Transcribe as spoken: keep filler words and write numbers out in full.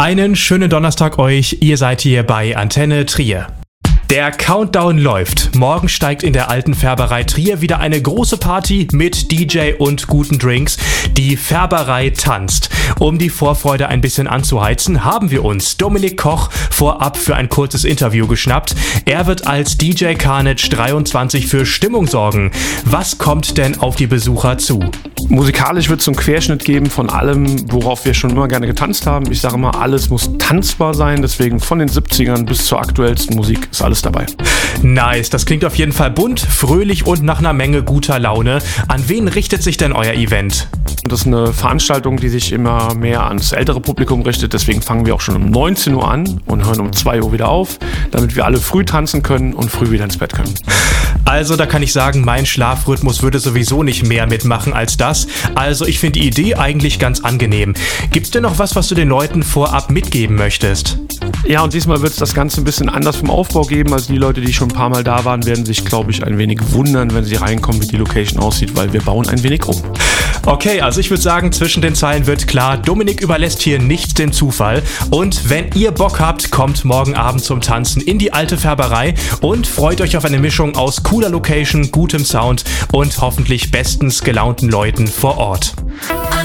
Einen schönen Donnerstag euch, ihr seid hier bei Antenne Trier. Der Countdown läuft. Morgen steigt in der alten Färberei Trier wieder eine große Party mit D J und guten Drinks. Die Färberei tanzt. Um die Vorfreude ein bisschen anzuheizen, haben wir uns Dominik Koch vorab für ein kurzes Interview geschnappt. Er wird als D J Carnage dreiundzwanzig für Stimmung sorgen. Was kommt denn auf die Besucher zu? Musikalisch wird es einen Querschnitt geben von allem, worauf wir schon immer gerne getanzt haben. Ich sage immer, alles muss tanzbar sein, deswegen von den siebzigern bis zur aktuellsten Musik ist alles dabei. Nice, das klingt auf jeden Fall bunt, fröhlich und nach einer Menge guter Laune. An wen richtet sich denn euer Event? Das ist eine Veranstaltung, die sich immer mehr ans ältere Publikum richtet, deswegen fangen wir auch schon um neunzehn Uhr an und hören um zwei Uhr wieder auf, damit wir alle früh tanzen können und früh wieder ins Bett können. Also da kann ich sagen, mein Schlafrhythmus würde sowieso nicht mehr mitmachen als das. Also ich finde die Idee eigentlich ganz angenehm. Gibt's denn noch was, was du den Leuten vorab mitgeben möchtest? Ja, und diesmal wird es das Ganze ein bisschen anders vom Aufbau geben. Also die Leute, die schon ein paar Mal da waren, werden sich, glaube ich, ein wenig wundern, wenn sie reinkommen, wie die Location aussieht, weil wir bauen ein wenig um. Okay, also ich würde sagen, zwischen den Zeilen wird klar, Dominik überlässt hier nichts dem Zufall. Und wenn ihr Bock habt, kommt morgen Abend zum Tanzen in die alte Färberei und freut euch auf eine Mischung aus cooler Location, gutem Sound und hoffentlich bestens gelaunten Leuten vor Ort.